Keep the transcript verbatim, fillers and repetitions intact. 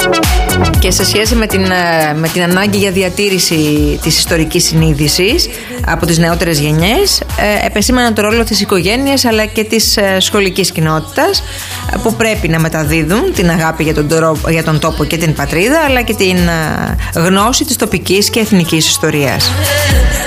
Και σε σχέση με την, με την ανάγκη για διατήρηση της ιστορικής συνείδησης από τις νεότερες γενιές, ε, επεσήμαναν το ρόλο της οικογένειας αλλά και της ε, σχολικής κοινότητας, που πρέπει να μεταδίδουν την αγάπη για τον, τόπο, για τον τόπο και την πατρίδα, αλλά και την ε, γνώση της τοπικής και εθνικής ιστορίας.